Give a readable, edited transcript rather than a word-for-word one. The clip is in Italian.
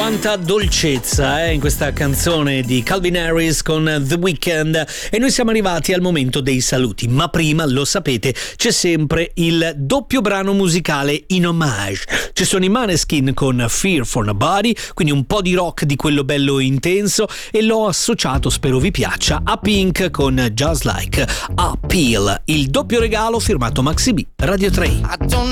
Quanta dolcezza in questa canzone di Calvin Harris con The Weeknd, e noi siamo arrivati al momento dei saluti, ma prima, lo sapete, c'è sempre il doppio brano musicale in homage. Ci sono i Maneskin con Fear for Nobody, quindi un po' di rock di quello bello intenso, e l'ho associato, spero vi piaccia, a Pink con Just Like Appeal, il doppio regalo firmato Maxi B, Radio 3.